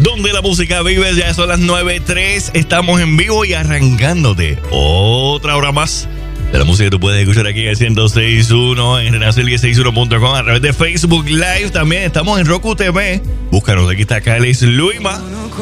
donde la música vive. Ya son las 9:03. Estamos en vivo y arrancándote otra hora más de la música que tú puedes escuchar aquí en el 106.1, en renacer161.com, a través de Facebook Live. También estamos en Roku TV. Búscanos, aquí está Cáliz Luima.